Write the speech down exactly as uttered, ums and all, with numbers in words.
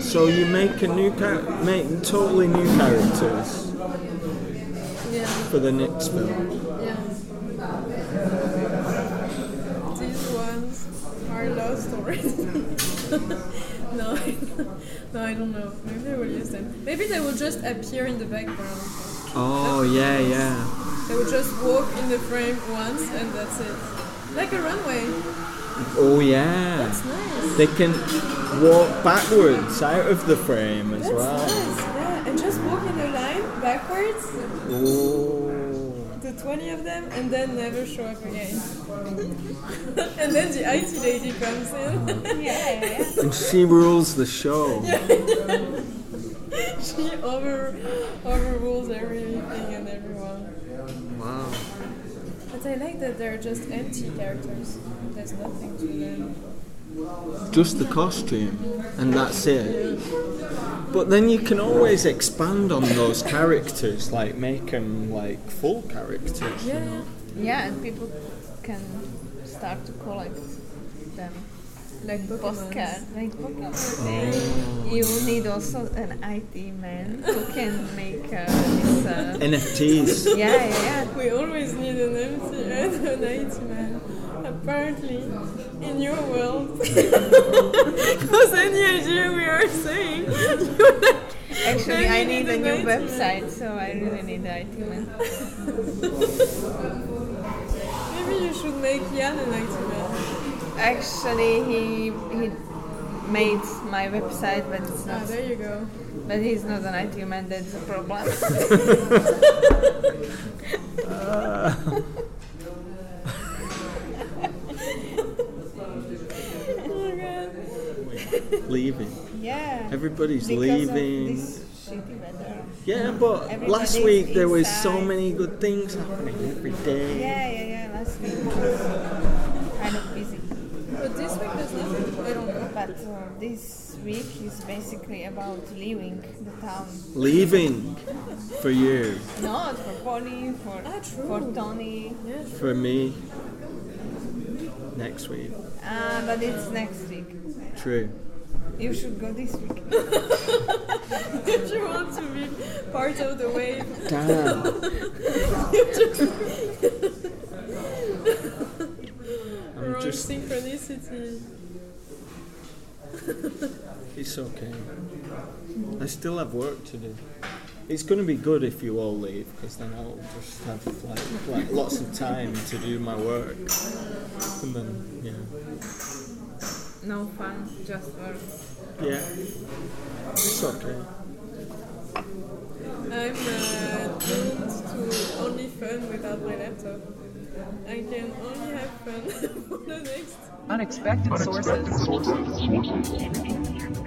So you make a new char- make totally new characters Yeah. for the next film. Yeah. These ones are lost already. no, I, no, I don't know. Maybe they will use them. Maybe they will just appear in the background. Oh yeah, yeah. They will just walk in the frame once and that's it. Like a runway. Oh yeah. That's nice. They can walk backwards out of the frame as That's well. nice, yeah. And just walk in a line backwards. Oh. The twenty of them and then never show up again. And then the I T lady comes in. Yeah, yeah. And she rules the show. She over overrules everything and everyone. Wow. But I like that they're just empty characters. There's nothing to them. Just the costume, and that's it. But then you can always expand on those characters, like make them like full characters. You Yeah. know? Yeah, and people can start to collect them. Like Postcard, Pokemon. like Pokemon. You need also an I T man who can make uh, this. Uh, N F Ts. yeah, yeah, yeah. We always need an M C and an I T man. Apparently, in your world. Because any idea we are saying. Actually, I Maybe need a an new I T man. website, so I really need an I T man. Maybe you should make Jan an I T man. Actually, he he made my website, but it's Ah, not. there you go. But he's not an I T man. That's a problem. Oh god. Leaving. yeah. Everybody's Because leaving. of this shitty weather. Yeah, but Everybody's last week there was so inside. many good things happening every day. Yeah, yeah, yeah. Last week was kind of busy. But this week there's nothing. I don't know. But uh, this week is basically about leaving the town. Leaving for you, Not for Polly, for Ah, true. for Tony. Yeah. for me. Next week. Ah, but it's next week. True. You should go this week. If you want to be part of the wave. Damn. I'm Wrong just. synchronicity. It's okay. I still have work to do. It's going to be good if you all leave, because then I'll just have like, like lots of time to do my work. And then, yeah. No fun, just work. Yeah. It's okay. I'm uh, doomed to only fun without my laptop. I can only have fun for the next Unexpected sources.